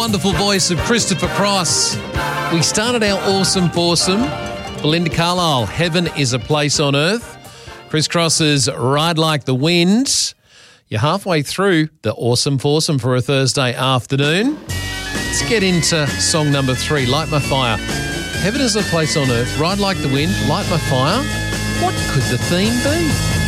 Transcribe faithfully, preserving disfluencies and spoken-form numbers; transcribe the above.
wonderful voice of Christopher Cross. We started our awesome foursome. Belinda Carlisle, Heaven is a Place on Earth. Chris Cross's Ride Like the Wind. You're halfway through the awesome foursome for a Thursday afternoon. Let's get into song number three, Light My Fire. Heaven is a Place on Earth, Ride Like the Wind, Light My Fire. What could the theme be?